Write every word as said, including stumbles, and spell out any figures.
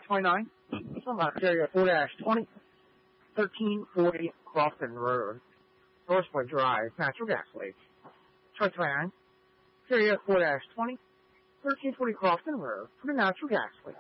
twenty-nine. From uh, area four dash twenty, thirteen forty Crofton Road, Northwood Drive, natural gas leak. Troy twenty-nine. Area four dash twenty, thirteen forty Crofton Road, for the natural gas leak.